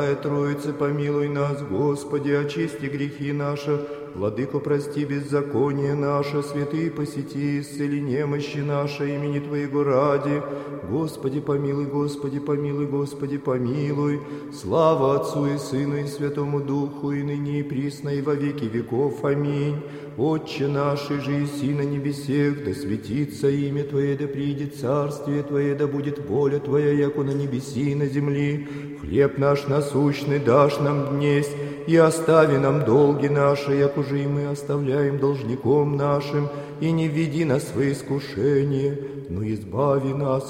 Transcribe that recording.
Троице, помилуй нас, Господи, очисти грехи наши, Владыко, прости беззаконие наше, святые посети, исцели немощи наши, имени Твоего ради. Господи, помилуй, Господи, помилуй, Господи, помилуй. Слава Отцу и Сыну и Святому Духу, и ныне и присно, и во веки веков. Аминь. Отче наш, же иси на небесех, да светится имя Твое, да придет царствие Твое, да будет воля Твоя, яко на небеси и на земли. Хлеб наш насущный дашь нам днесь, и остави нам долги наши, яко же и мы оставляем должником нашим, и не введи нас в искушение, но избави нас